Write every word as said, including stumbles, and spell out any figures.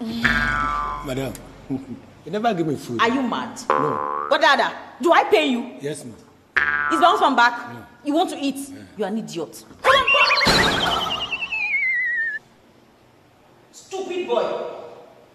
Madam, you never give me food. Are you mad? No. But Dada, do I pay you? Yes, ma'am. Is the husband back? No. You want to eat? Yeah. You are an idiot. Come on, come on.